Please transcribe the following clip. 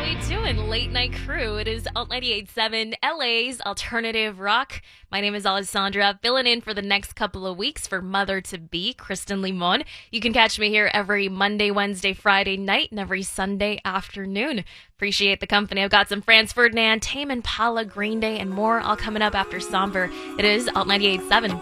doing, Late Night Crew? It is Alt 98.7, LA's alternative rock. My name is Alessandra, filling in for the next couple of weeks for mother-to-be, Kristen Limon. You can catch me here every Monday, Wednesday, Friday night, and every Sunday afternoon. Appreciate the company. I've got some Franz Ferdinand, Tame Impala, Green Day, and more all coming up after Somber. It is Alt 98.7.